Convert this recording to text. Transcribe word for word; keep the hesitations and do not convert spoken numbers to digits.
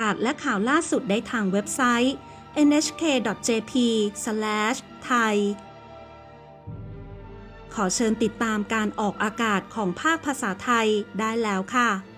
ศและข่าวล่าสุดได้ทางเว็บไซต์ เอ็น เอช เค ดอท เจ พี สแลช ไทย ขอเชิญติดตามการออกอากาศของภาคภาษาไทยได้แล้วค่ะ